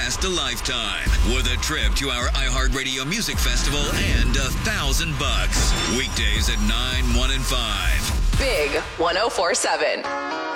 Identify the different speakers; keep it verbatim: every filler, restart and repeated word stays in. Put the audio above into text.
Speaker 1: last a lifetime with a trip to our iHeartRadio Music Festival and a thousand bucks. Weekdays at nine, one, and five.
Speaker 2: Big one oh four seven.